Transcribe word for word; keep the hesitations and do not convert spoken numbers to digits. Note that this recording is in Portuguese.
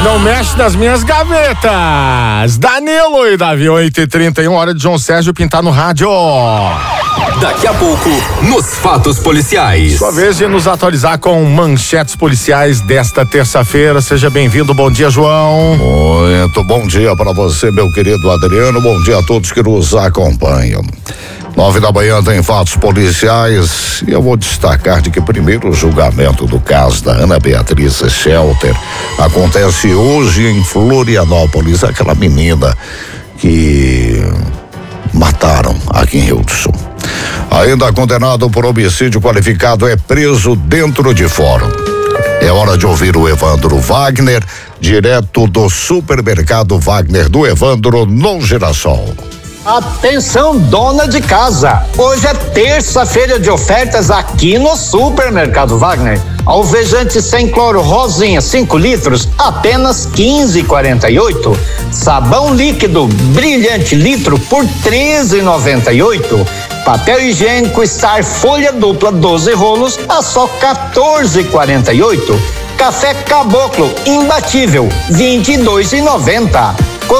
não mexe nas minhas gavetas. Danilo e Davi, oito e trinta e um, hora de João Sérgio pintar no rádio. Daqui a pouco, nos fatos policiais. Sua vez de nos atualizar com manchetes policiais desta terça-feira. Seja bem-vindo, bom dia, João. Muito bom dia para você, meu querido Adriano. Bom dia a todos que nos acompanham. Nove da manhã tem fatos policiais e eu vou destacar de que primeiro o julgamento do caso da Ana Beatriz Shelter acontece hoje em Florianópolis, aquela menina que mataram aqui em Rio do Sul. Ainda condenado por homicídio qualificado é preso dentro de fórum. É hora de ouvir o Evandro Wagner, direto do supermercado Wagner do Evandro no Girassol. Atenção, dona de casa, hoje é terça-feira de ofertas aqui no supermercado Wagner. Alvejante sem cloro rosinha cinco litros, apenas quinze e quarenta e oito. Sabão líquido brilhante litro por treze e noventa e oito. Papel higiênico Star folha dupla doze rolos a só quatorze e quarenta e oito. Café Caboclo imbatível vinte e dois e noventa.